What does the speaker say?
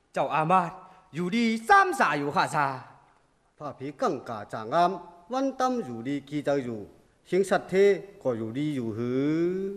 赵阿妈，如你三煞又下煞， 怕皮更加长暗，万担如你记得如，行实体个如你如何？